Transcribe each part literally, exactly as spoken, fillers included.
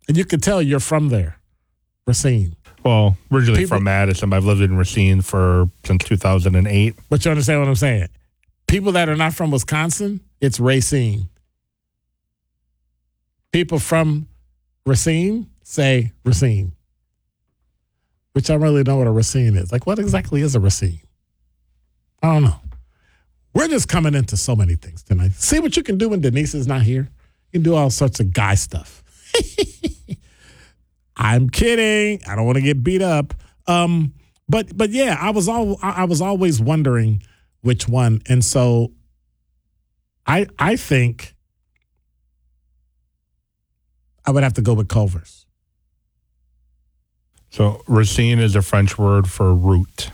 And you can tell you're from there, Racine. Well, originally People, from Madison. I've lived in Racine for since two thousand eight. But you understand what I'm saying? People that are not from Wisconsin, it's Racine. People from Racine say Racine, which I really don't know what a Racine is. Like, what exactly is a Racine? I don't know. We're just coming into so many things tonight. See what you can do when Denise is not here? You can do all sorts of guy stuff. I'm kidding. I don't want to get beat up. Um, but but yeah, I was all I was always wondering which one, and so I I think I would have to go with Culver's. So Racine is a French word for root.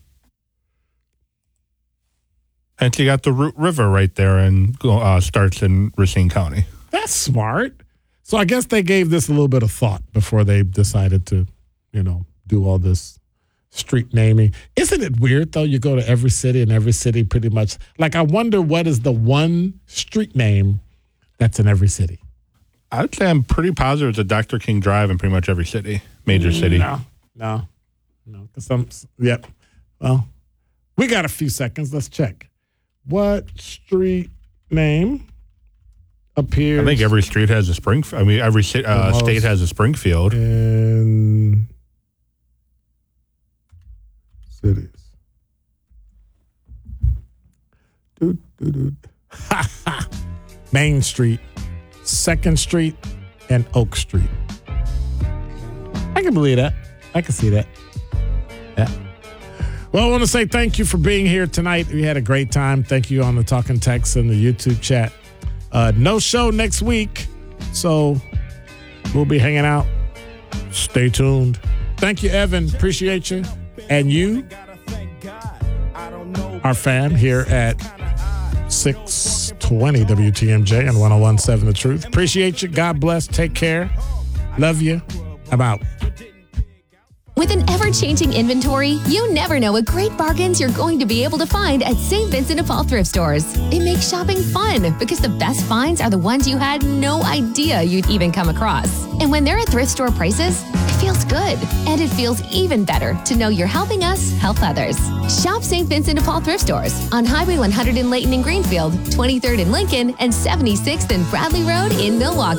And you got the Root River right there and uh, starts in Racine County. That's smart. So I guess they gave this a little bit of thought before they decided to, you know, do all this street naming. Isn't it weird, though? You go to every city and every city pretty much. Like, I wonder what is the one street name that's in every city. I would say I'm pretty positive it's a Doctor King Drive in pretty much every city, major city. No, no, no. Some, yep. Well, we got a few seconds. Let's check. What street name appears? I think every street has a Springfield. I mean, every uh, state has a Springfield. In cities. Doot, doot, doot. Main Street, Second Street, and Oak Street. I can believe that. I can see that. Yeah. Well, I want to say thank you for being here tonight. We had a great time. Thank you on the Talking Text and the YouTube chat. Uh, no show next week, so we'll be hanging out. Stay tuned. Thank you, Evan. Appreciate you. And you, our fan here at six twenty W T M J and one oh one point seven The Truth. Appreciate you. God bless. Take care. Love you. I'm out. With an ever-changing inventory, you never know what great bargains you're going to be able to find at Saint Vincent de Paul thrift stores. It makes shopping fun because the best finds are the ones you had no idea you'd even come across. And when they're at thrift store prices, it feels good. And it feels even better to know you're helping us help others. Shop Saint Vincent de Paul thrift stores on Highway one hundred in Layton and Greenfield, twenty-third in Lincoln, and seventy-sixth and Bradley Road in Milwaukee.